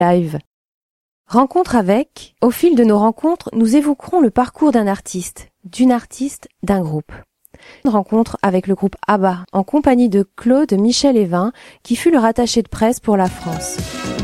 Live. Rencontre avec. Au fil de nos rencontres, nous évoquerons le parcours d'un artiste, d'une artiste, d'un groupe. Une rencontre avec le groupe ABBA, en compagnie de Claude Michel Evin, qui fut le rattaché de presse pour la France.